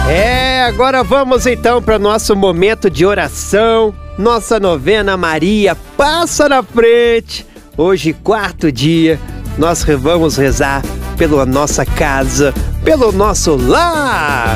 Agora vamos então para nosso momento de oração. Nossa novena Maria passa na frente. Hoje, 4º dia, nós vamos rezar pela nossa casa, pelo nosso lar.